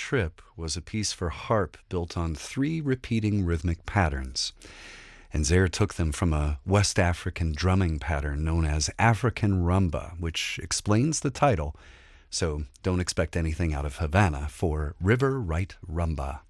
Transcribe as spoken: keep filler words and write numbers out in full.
Trip was a piece for harp built on three repeating rhythmic patterns. And Zaire took them from a West African drumming pattern known as African rumba, which explains the title. So don't expect anything out of Havana for River Right Rumba.